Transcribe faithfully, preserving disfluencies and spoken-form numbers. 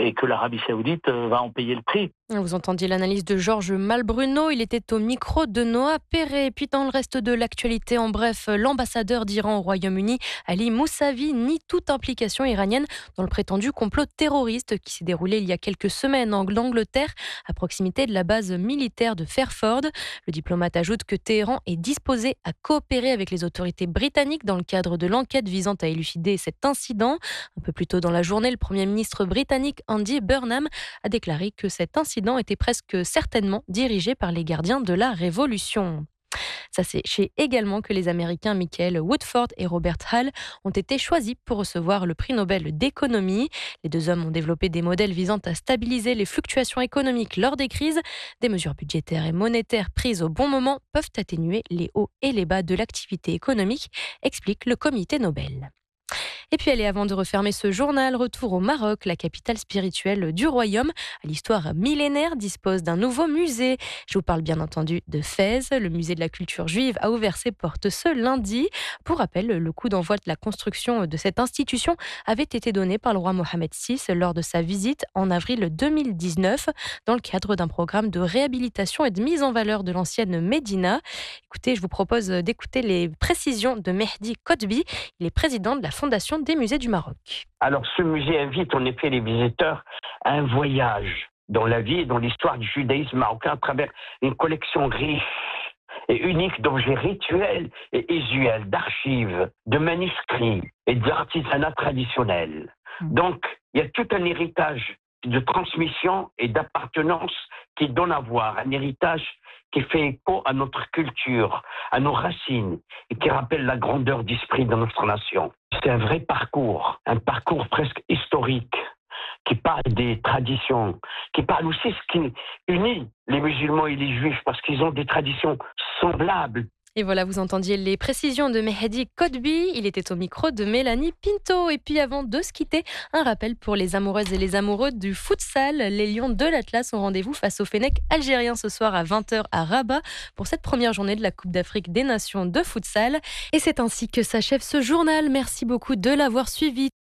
et que l'Arabie Saoudite euh, va en payer le prix. Vous entendiez l'analyse de Georges Malbruno, il était au micro de Noah Perret. Puis dans le reste de l'actualité, en bref, l'ambassadeur d'Iran au Royaume-Uni, Ali Moussavi, nie toute implication iranienne dans le prétendu complot terroriste qui s'est déroulé il y a quelques semaines en Angleterre, à proximité de la base militaire de Fairford. Le diplomate ajoute que Téhéran est disposé à coopérer avec les autorités britanniques dans le cadre de l'enquête visant à élucider cet incident. Un peu plus tôt dans la journée, le Premier ministre britannique Andy Burnham a déclaré que cet incident était presque certainement dirigé par les gardiens de la Révolution. Ça, c'est chez également que les Américains Michael Woodford et Robert Hall ont été choisis pour recevoir le prix Nobel d'économie. Les deux hommes ont développé des modèles visant à stabiliser les fluctuations économiques lors des crises. Des mesures budgétaires et monétaires prises au bon moment peuvent atténuer les hauts et les bas de l'activité économique, explique le comité Nobel. Et puis allez, avant de refermer ce journal, retour au Maroc, la capitale spirituelle du royaume, à l'histoire millénaire, dispose d'un nouveau musée. Je vous parle bien entendu de Fès. Le musée de la culture juive a ouvert ses portes ce lundi. Pour rappel, le coup d'envoi de la construction de cette institution avait été donné par le roi Mohamed six lors de sa visite en avril deux mille dix-neuf, dans le cadre d'un programme de réhabilitation et de mise en valeur de l'ancienne Médina. Écoutez, je vous propose d'écouter les précisions de Mehdi Kotbi. Il est président de la Fondation des musées du Maroc. Alors ce musée invite en effet les visiteurs à un voyage dans la vie et dans l'histoire du judaïsme marocain à travers une collection riche et unique d'objets rituels et usuels, d'archives, de manuscrits et d'artisanat traditionnel. Donc il y a tout un héritage de transmission et d'appartenance qui donne à voir, un héritage qui fait écho à notre culture, à nos racines, et qui rappelle la grandeur d'esprit de notre nation. C'est un vrai parcours, un parcours presque historique, qui parle des traditions, qui parle aussi de ce qui unit les musulmans et les juifs, parce qu'ils ont des traditions semblables. Et voilà, vous entendiez les précisions de Mehdi Kotbi. Il était au micro de Mélanie Pinto. Et puis avant de se quitter, un rappel pour les amoureuses et les amoureux du futsal. Les Lions de l'Atlas ont rendez-vous face au Fennec algérien ce soir à vingt heures à Rabat pour cette première journée de la Coupe d'Afrique des Nations de futsal. Et c'est ainsi que s'achève ce journal. Merci beaucoup de l'avoir suivi.